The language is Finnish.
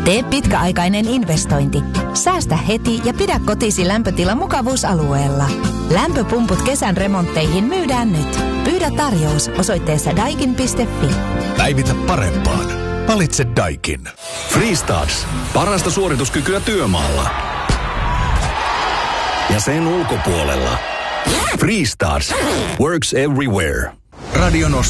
Tee pitkäaikainen investointi. Säästä heti ja pidä kotisi lämpötila mukavuusalueella. Lämpöpumput kesän remontteihin myydään nyt. Pyydä tarjous osoitteessa daikin.fi. Päivitä parempaan. Valitse Daikin. Freestarts. Parasta suorituskykyä työmaalla. Ja sen ulkopuolella. Freestarts. Works everywhere. Radio